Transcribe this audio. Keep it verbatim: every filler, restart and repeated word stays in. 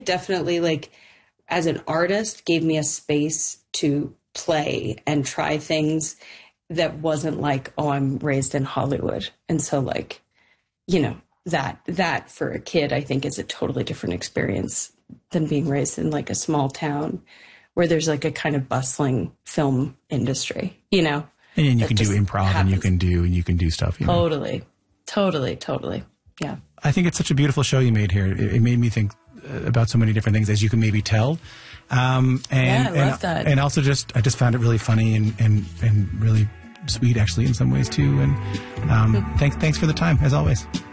definitely, like, as an artist, gave me a space to play and try things that wasn't like, oh, I'm raised in Hollywood. And so, like, you know, that that for a kid, I think, is a totally different experience than being raised in like a small town where there's like a kind of bustling film industry, you know. And you can do improv happens. and you can do and you can do stuff. You know? Totally, totally, totally. Yeah. I think it's such a beautiful show you made here. It, it made me think about so many different things, as you can maybe tell. Um, and, yeah, I love and, that. And also just, I just found it really funny and, and, and really sweet, actually, in some ways too. And um, thanks, thanks for the time, as always.